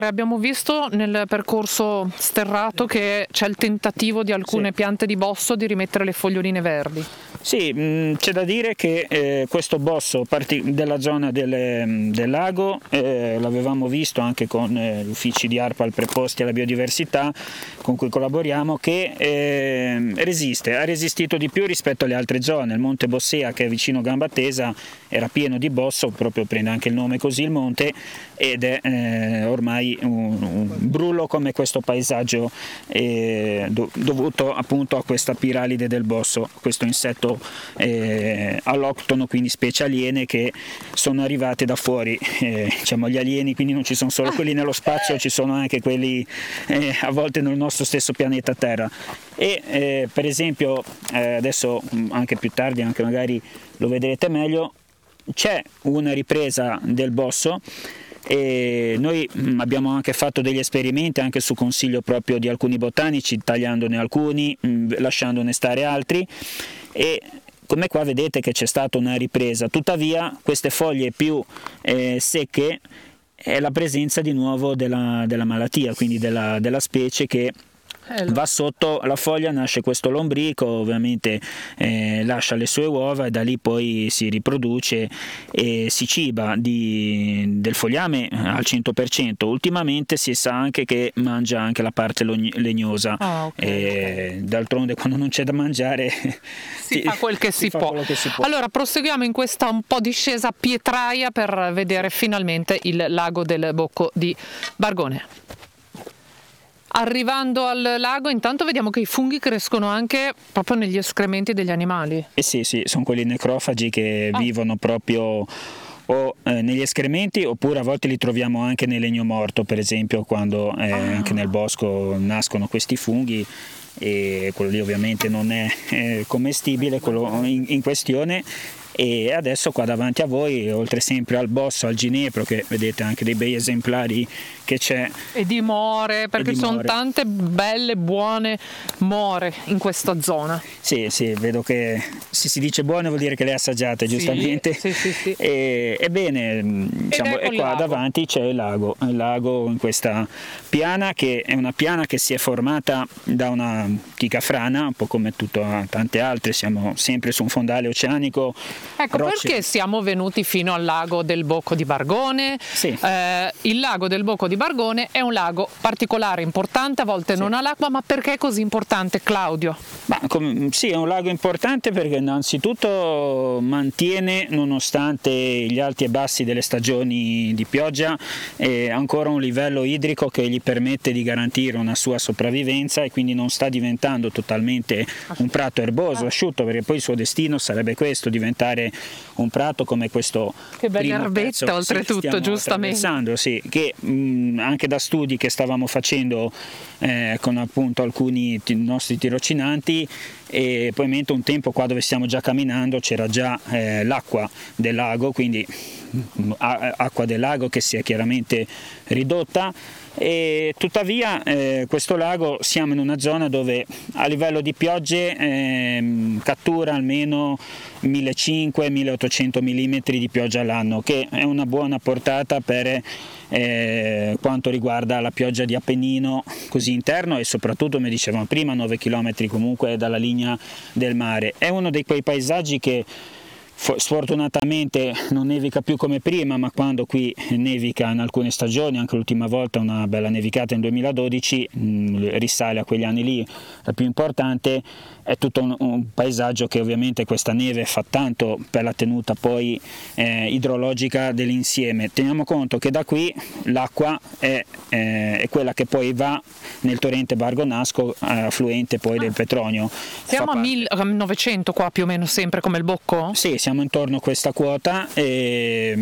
Abbiamo visto nel percorso sterrato che c'è il tentativo di alcune piante di bosso di rimettere le foglioline verdi. Sì, c'è da dire che questo bosso della zona del lago l'avevamo visto anche con gli uffici di ARPAL preposti alla biodiversità con cui collaboriamo, che ha resistito di più rispetto alle altre zone. Il Monte Bossea, che è vicino a Gambatesa, era pieno di bosso, proprio prende anche il nome così il monte, ed è ormai un brullo come questo paesaggio dovuto appunto a questa piralide del bosso, questo insetto alloctono, quindi specie aliene che sono arrivate da fuori, diciamo gli alieni, quindi non ci sono solo quelli nello spazio, ci sono anche quelli a volte nel nostro stesso pianeta Terra. E per esempio adesso anche più tardi, anche magari lo vedrete meglio, c'è una ripresa del bosso. E noi abbiamo anche fatto degli esperimenti anche su consiglio proprio di alcuni botanici, tagliandone alcuni, lasciandone stare altri, e come qua vedete che c'è stata una ripresa. Tuttavia queste foglie più secche è la presenza di nuovo della malattia, quindi della specie che va sotto la foglia, nasce questo lombrico, ovviamente lascia le sue uova e da lì poi si riproduce e si ciba del fogliame al 100%. Ultimamente si sa anche che mangia anche la parte legnosa. D'altronde quando non c'è da mangiare si fa quel che si può. Allora proseguiamo in questa un po' discesa pietraia per vedere finalmente il lago del Bocco di Bargone. Arrivando al lago intanto vediamo che i funghi crescono anche proprio negli escrementi degli animali. Sì, sono quelli necrofagi che vivono proprio o negli escrementi, oppure a volte li troviamo anche nel legno morto, per esempio quando anche nel bosco nascono questi funghi, e quello lì ovviamente non è commestibile, quello in questione. E adesso qua davanti a voi, oltre sempre al bosso, al ginepro, che vedete anche dei bei esemplari che c'è, e di more, perché ci sono tante belle buone more in questa zona. Sì, vedo che se si dice buone vuol dire che le assaggiate, giustamente. Sì. Ebbene, diciamo, e qua davanti c'è il lago in questa piana, che è una piana che si è formata da una antica frana, un po' come tante altre. Siamo sempre su un fondale oceanico. Ecco, perché siamo venuti fino al lago del Bocco di Bargone. Il lago del Bocco di Bargone è un lago particolare, importante, a volte non ha l'acqua, ma perché è così importante, Claudio? È un lago importante perché innanzitutto mantiene, nonostante gli alti e bassi delle stagioni di pioggia, ancora un livello idrico che gli permette di garantire una sua sopravvivenza, e quindi non sta diventando totalmente un prato erboso, asciutto, perché poi il suo destino sarebbe questo, diventare un prato come questo. Che bella erbetta, oltretutto, giustamente. Che anche da studi che stavamo facendo con appunto alcuni nostri tirocinanti, e poi un tempo qua dove stiamo già camminando c'era già l'acqua del lago, quindi acqua del lago che si è chiaramente ridotta. E tuttavia questo lago, siamo in una zona dove a livello di piogge cattura almeno 1500-1800 mm di pioggia all'anno, che è una buona portata per quanto riguarda la pioggia di Appennino così interno, e soprattutto, come dicevamo prima, 9 km comunque dalla linea del mare. È uno di quei paesaggi che sfortunatamente non nevica più come prima, ma quando qui nevica in alcune stagioni, anche l'ultima volta una bella nevicata in 2012, risale a quegli anni lì, la più importante. È tutto un paesaggio che ovviamente questa neve fa tanto per la tenuta poi idrologica dell'insieme. Teniamo conto che da qui l'acqua è quella che poi va nel torrente Bargonasco, affluente poi del Petronio. Siamo a 1900 qua più o meno, sempre come il Bocco? Sì, siamo intorno a questa quota, e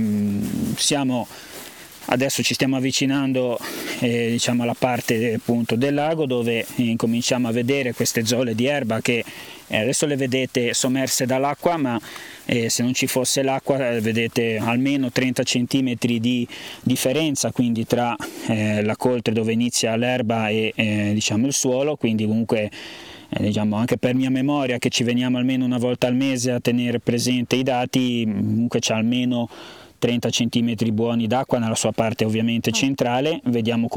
adesso ci stiamo avvicinando alla parte appunto del lago, dove incominciamo a vedere queste zolle di erba che adesso le vedete sommerse dall'acqua, ma se non ci fosse l'acqua vedete almeno 30 cm di differenza, quindi tra la coltre dove inizia l'erba e il suolo, quindi comunque anche per mia memoria, che ci veniamo almeno una volta al mese a tenere presente i dati, comunque c'è almeno 30 cm buoni d'acqua nella sua parte ovviamente centrale. Vediamo